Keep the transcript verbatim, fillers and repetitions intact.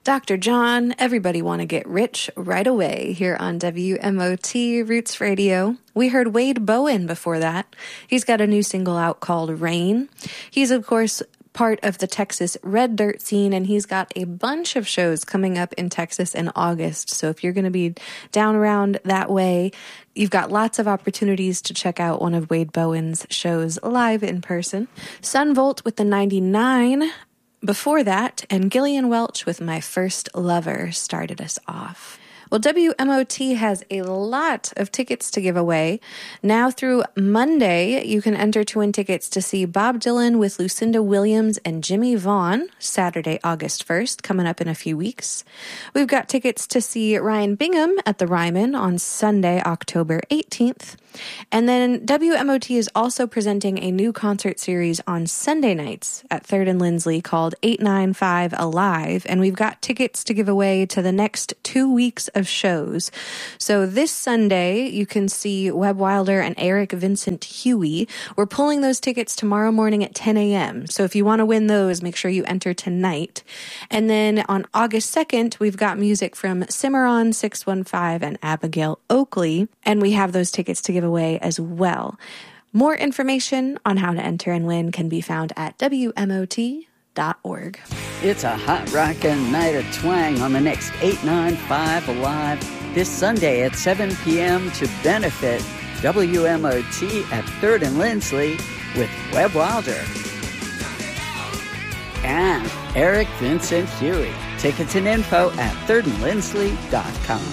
Doctor John, everybody want to get rich right away here on W M O T Roots Radio. We heard Wade Bowen before that. He's got a new single out called Rain. He's, of course, part of the Texas Red Dirt scene, and he's got a bunch of shows coming up in Texas in August. So if you're going to be down around that way, you've got lots of opportunities to check out one of Wade Bowen's shows live in person. Sunvolt with the ninety-nine before that, and Gillian Welch with My First Lover started us off. Well, W M O T has a lot of tickets to give away. Now through Monday, you can enter to win tickets to see Bob Dylan with Lucinda Williams and Jimmy Vaughn, Saturday, August first, coming up in a few weeks. We've got tickets to see Ryan Bingham at the Ryman on Sunday, October eighteenth. And then W M O T is also presenting a new concert series on Sunday nights at Third and Lindsley called eight nine five Alive, and we've got tickets to give away to the next two weeks of shows. So this Sunday, you can see Webb Wilder and Eric Vincent Huey. We're pulling those tickets tomorrow morning at ten a.m. So if you want to win those, make sure you enter tonight. And then on August second, we've got music from Cimarron six one five and Abigail Oakley, and we have those tickets to give away as well. More information on how to enter and win can be found at W M O T dot org. It's a hot rockin' night of twang on the next eight nine five Alive this Sunday at seven p.m. to benefit W M O T at Third and Lindsley with Webb Wilder and Eric Vincent Huey. Tickets and info at third and lindsley dot com.